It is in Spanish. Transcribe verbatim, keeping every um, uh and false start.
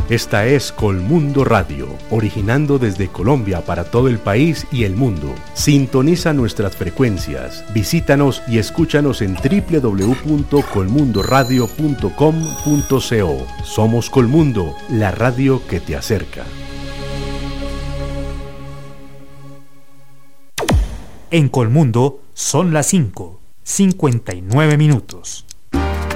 Esta es Colmundo Radio, originando desde Colombia para todo el país y el mundo. Sintoniza nuestras frecuencias, visítanos y escúchanos en doble u doble u doble u punto colmundo radio punto com punto co. Somos Colmundo, la radio que te acerca. En Colmundo son las cinco, cincuenta y nueve minutos.